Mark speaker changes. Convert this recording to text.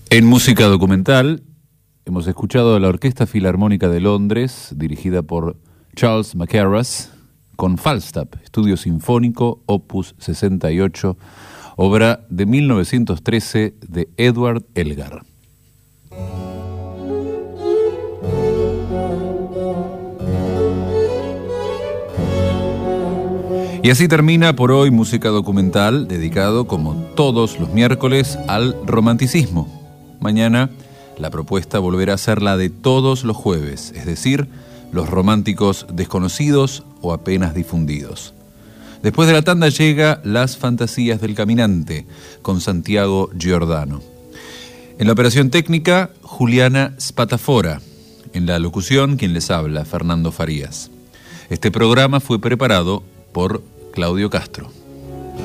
Speaker 1: En música documental hemos escuchado a la Orquesta Filarmónica de Londres, dirigida por Charles Mackerras, con Falstaff, Estudio Sinfónico, Opus 68, obra de 1913 de Edward Elgar. Y así termina por hoy Música Documental, dedicado, como todos los miércoles, al romanticismo. Mañana la propuesta volverá a ser la de todos los jueves, es decir, los románticos desconocidos o apenas difundidos. Después de la tanda llega Las Fantasías del Caminante, con Santiago Giordano. En la operación técnica, Juliana Spatafora. En la locución, quien les habla, Fernando Farías. Este programa fue preparado por Claudio Castro.